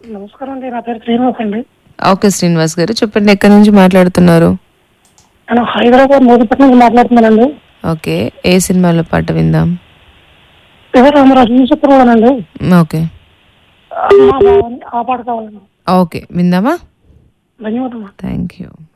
నమస్కారం అండి. నా పేరు శ్రీనివాస్ అండి. ఓకే శ్రీనివాస్ గారు చెప్పండి, ఎక్కడి నుంచి మాట్లాడుతున్నారు? నేను హైదరాబాద్ మోదీపట్నం నుంచి మాట్లాడుతున్నానండి. ఓకే, ఏ సినిమాలో పాట విందాం? రామరాజు న్యూస్ ఓకే ఆ పాట కావాలండి. ఓకే విందామా? ధన్యవాదాలు. Thank you.